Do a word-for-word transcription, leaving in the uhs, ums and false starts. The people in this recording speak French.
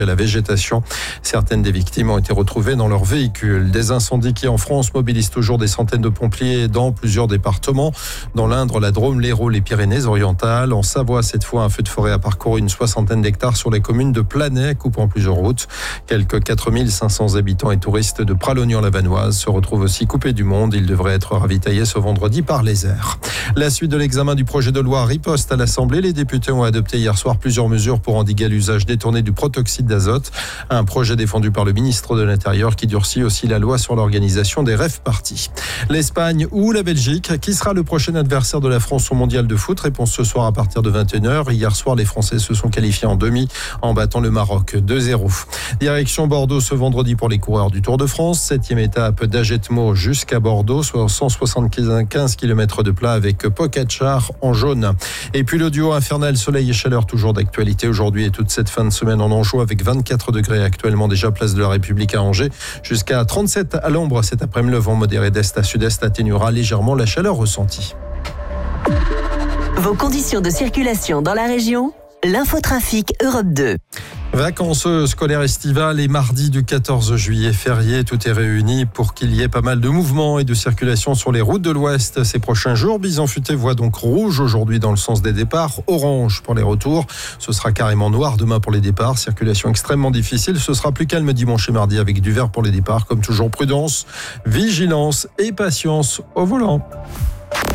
la végétation. Certaines des victimes ont été retrouvées dans leur véhicule. Des incendies qui en France mobilisent toujours des centaines de pompiers dans plusieurs départements. Dans l'Indre, la Drôme, l'Hérault, les Pyrénées-Orientales. En Savoie, cette fois, un feu de forêt a parcouru une soixantaine d'hectares sur les communes de Planay, coupant plusieurs routes. Quelques quatre mille cinq cents habitants et touristes de Pralognan-la-Vanoise se retrouvent aussi coupés du monde. Ils devraient être ravitaillés ce vendredi par les airs. La suite de l'examen du projet de loi riposte à l'Assemblée. Les députés ont adopté hier soir plusieurs mesures pour endiguer l'usage détourné du protoxyde d'azote. Un projet défendu par le ministre de l'Intérieur qui durcit aussi la loi sur l'organisation des rave-parties. L'Espagne ou la Belgique, qui sera le prochain adversaire de la France au mondial de foot? Réponse ce soir à partir de vingt et une heures. Hier soir, les Français se sont qualifiés en demi en battant le Maroc deux zéro. Direction Bordeaux ce vendredi pour les coureurs du Tour de France. Septième étape d'Agetmo jusqu'à Bordeaux, soit cent soixante-quinze kilomètres de plat avec Pogačar en jaune. Et puis le duo infernal soleil et chaleur toujours d'actualité aujourd'hui et toute cette fin de semaine en Anjou avec vingt-quatre degrés actuellement déjà place de la République à Angers, jusqu'à trente-sept à l'ombre cet après-midi. Le vent modéré d'est à sud-est atténuera légèrement la chaleur ressentie. Vos conditions de circulation dans la région, l'infotrafic Europe deux. Vacances scolaires estivales et mardi du quatorze juillet férié, tout est réuni pour qu'il y ait pas mal de mouvements et de circulation sur les routes de l'Ouest ces prochains jours. Bison-Futé voit donc rouge aujourd'hui dans le sens des départs, orange pour les retours. Ce sera carrément noir demain pour les départs. Circulation extrêmement difficile. Ce sera plus calme dimanche et mardi avec du vert pour les départs. Comme toujours, prudence, vigilance et patience au volant.